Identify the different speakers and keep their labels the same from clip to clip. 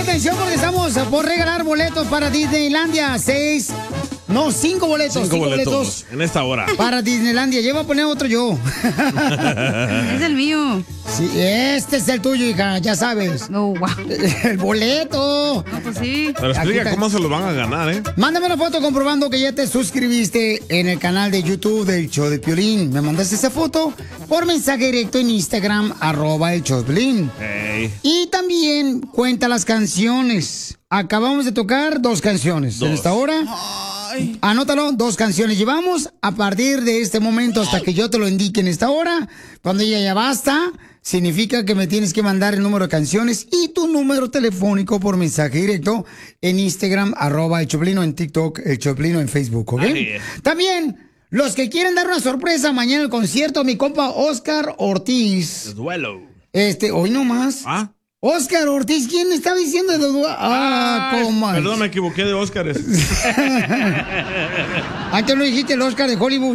Speaker 1: mucha atención porque estamos por regalar boletos para Disneylandia. 5 boletos.
Speaker 2: 5 boletos en esta hora.
Speaker 1: Para Disneylandia. Yo voy a poner otro yo.
Speaker 3: Es el mío.
Speaker 1: Sí, este es el tuyo, hija, ya sabes.
Speaker 3: Oh, wow.
Speaker 1: El boleto.
Speaker 3: No, pues sí.
Speaker 2: Pero explica cómo se los van a ganar, ¿eh?
Speaker 1: Mándame una foto comprobando que ya te suscribiste en el canal de YouTube del Show de Piolín. Me mandaste esa foto por mensaje directo en Instagram, @el Show de Piolín.
Speaker 2: Hey.
Speaker 1: Y también cuenta las canciones. Acabamos de tocar 2 canciones en esta hora. Anótalo, 2 canciones llevamos. A partir de este momento hasta que yo te lo indique en esta hora, cuando ya basta, significa que me tienes que mandar el número de canciones y tu número telefónico por mensaje directo en Instagram, @el Choplino, en TikTok, el Choplino, en Facebook, ¿ok? También, los que quieren dar una sorpresa mañana en el concierto, mi compa Oscar Ortiz.
Speaker 2: El duelo.
Speaker 1: Hoy nomás.
Speaker 2: ¿Ah?
Speaker 1: Oscar Ortiz, ¿quién estaba diciendo de comadre?
Speaker 2: Perdón, me equivoqué de Óscares.
Speaker 1: Antes no dijiste el Oscar de Hollywood.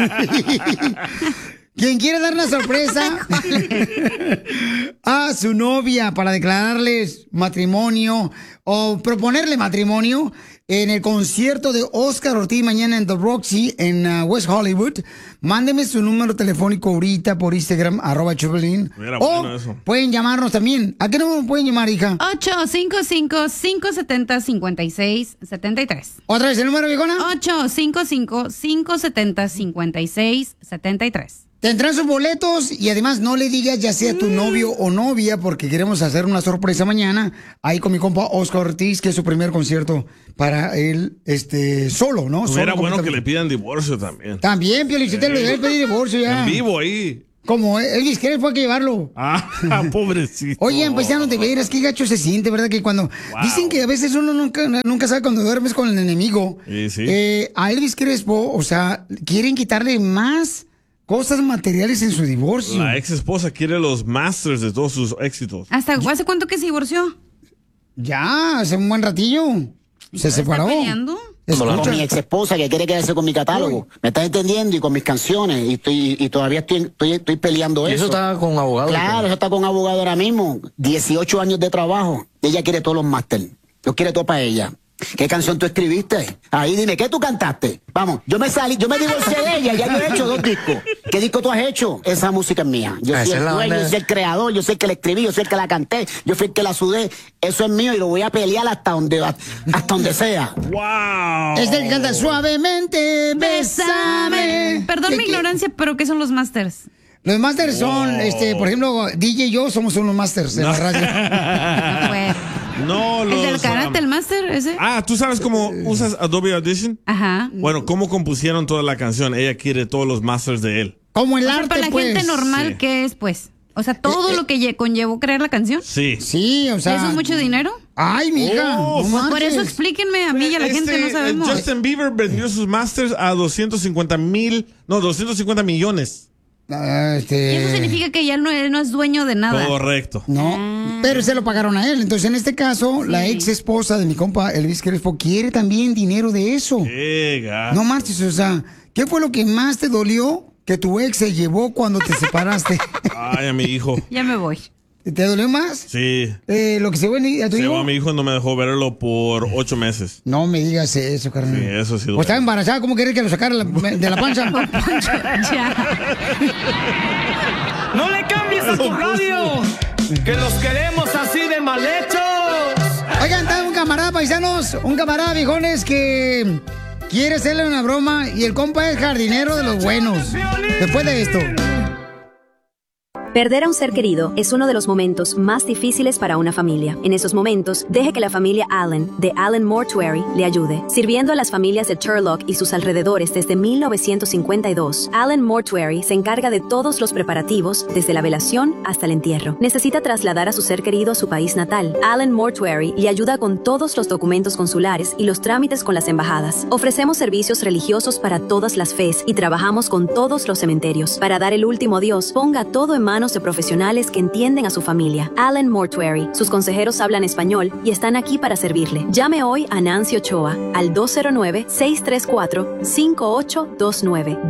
Speaker 1: Quien quiere dar una sorpresa a su novia para declararles matrimonio o proponerle matrimonio en el concierto de Oscar Ortiz mañana en The Roxy en West Hollywood, mándeme su número telefónico ahorita por Instagram, @Choplin. O pueden llamarnos también. ¿A qué número pueden llamar, hija?
Speaker 3: 855-570-5673.
Speaker 1: ¿Otra vez el número, viejona?
Speaker 3: 855-570-5673.
Speaker 1: Tendrán sus boletos y además no le digas ya sea tu novio o novia porque queremos hacer una sorpresa mañana ahí con mi compa Oscar Ortiz, que es su primer concierto para él, solo, ¿no?
Speaker 2: Era bueno que le pidan divorcio también.
Speaker 1: También, Piolichotelo, le debe pedir divorcio ya.
Speaker 2: En vivo ahí.
Speaker 1: Como Elvis Crespo fue que llevarlo.
Speaker 2: Pobrecito.
Speaker 1: Oye, pues ya no te veras, qué gacho se siente, ¿verdad? Que cuando dicen que a veces uno nunca sabe cuando duermes con el enemigo.
Speaker 2: Sí.
Speaker 1: A Elvis Crespo, o sea, quieren quitarle más cosas materiales en su divorcio.
Speaker 2: La ex esposa quiere los masters de todos sus éxitos.
Speaker 3: ¿Hace cuánto que se divorció?
Speaker 1: Ya, hace un buen ratillo. Se separó.
Speaker 3: ¿Está peleando?
Speaker 4: Con mi ex esposa que quiere quedarse con mi catálogo. ¿Me estás entendiendo? Y con mis canciones. Y todavía estoy peleando eso.
Speaker 5: ¿Y eso está con abogado?
Speaker 4: Claro, eso está con abogado ahora mismo. 18 años de trabajo. Ella quiere todos los máster. Lo quiere todo para ella. ¿Qué canción tú escribiste? Ahí dime, ¿qué tú cantaste? Vamos, yo me divorcié de ella, ya yo he hecho 2 discos. ¿Qué disco tú has hecho? Esa música es mía. Yo soy el dueño, yo soy el creador, yo soy el que la escribí, yo soy el que la canté, yo fui el que la sudé. Eso es mío y lo voy a pelear hasta donde sea.
Speaker 2: ¡Wow!
Speaker 1: Es el que canta suavemente, bésame.
Speaker 3: Perdón mi ignorancia, pero ¿qué son los masters?
Speaker 1: Los masters son, por ejemplo, DJ y yo somos unos masters en la radio.
Speaker 2: No,
Speaker 3: ¿El del karate, el máster ese?
Speaker 2: ¿Tú sabes cómo usas Adobe Audition?
Speaker 3: Ajá.
Speaker 2: Bueno, ¿cómo compusieron toda la canción? Ella quiere todos los masters de él.
Speaker 1: Como el arte,
Speaker 3: para la gente normal, ¿qué es, pues? O sea, todo lo que conllevó crear la canción.
Speaker 2: Sí.
Speaker 1: Sí, o sea.
Speaker 3: ¿Eso es mucho dinero?
Speaker 1: Ay, mija.
Speaker 3: Por eso explíquenme a mí y a la gente, no sabemos.
Speaker 2: Justin Bieber vendió sus masters a 250 millones.
Speaker 3: Y eso significa que ya no es dueño de nada.
Speaker 2: Correcto.
Speaker 1: No, pero se lo pagaron a él. Entonces, en este caso, la ex esposa de mi compa Elvis Crespo quiere también dinero de eso. No marches, o sea, ¿qué fue lo que más te dolió que tu ex se llevó cuando te separaste?
Speaker 2: Ay, a mi hijo.
Speaker 3: Ya me voy.
Speaker 1: ¿Te dolió más?
Speaker 2: Sí.
Speaker 1: Lo que se fue a tu hijo.
Speaker 2: A mi hijo no me dejó verlo por 8 meses.
Speaker 1: No me digas eso, carnal.
Speaker 2: Sí, eso sí.
Speaker 1: Pues estaba embarazada, ¿cómo querés que lo sacara de la panza?
Speaker 3: No
Speaker 6: le cambies a tu radio, que los queremos así de mal hechos.
Speaker 1: Oigan, está un camarada, paisanos, un camarada, viejones, que quiere hacerle una broma y el compa es jardinero de los buenos. Después de esto.
Speaker 7: Perder a un ser querido es uno de los momentos más difíciles para una familia. En esos momentos, deje que la familia Allen, de Allen Mortuary, le ayude. Sirviendo a las familias de Turlock y sus alrededores desde 1952, Allen Mortuary se encarga de todos los preparativos, desde la velación hasta el entierro. ¿Necesita trasladar a su ser querido a su país natal? Allen Mortuary le ayuda con todos los documentos consulares y los trámites con las embajadas. Ofrecemos servicios religiosos para todas las fes y trabajamos con todos los cementerios. Para dar el último adiós, ponga todo en manos manos de profesionales que entienden a su familia. Allen Mortuary. Sus consejeros hablan español y están aquí para servirle. Llame hoy a Nancy Ochoa al 209-634-5829.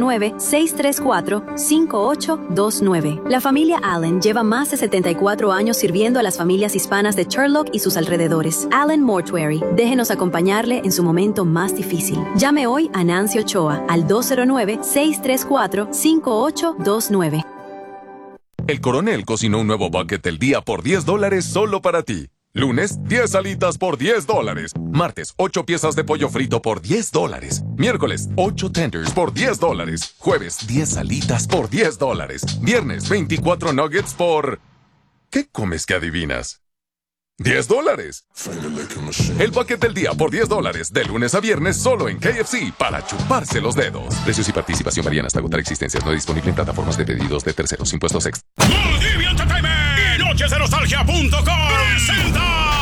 Speaker 7: 209-634-5829. La familia Allen lleva más de 74 años sirviendo a las familias hispanas de Turlock y sus alrededores. Allen Mortuary. Déjenos acompañarle en su momento más difícil. Llame hoy a Nancy Ochoa al 209-634-5829.
Speaker 5: El Coronel cocinó un nuevo bucket del día por $10 solo para ti. Lunes, 10 alitas por $10. Martes, 8 piezas de pollo frito por $10. Miércoles, 8 tenders por $10. Jueves, 10 alitas por $10. Viernes, 24 nuggets por... ¿Qué comes que adivinas? $10. El bucket del día por $10, de lunes a viernes solo en KFC, para chuparse los dedos. Precios y participación varían hasta agotar existencias. No disponible en plataformas de pedidos de terceros. Impuestos extra.
Speaker 8: TV Entertainment y NochesDeNostalgia.com presenta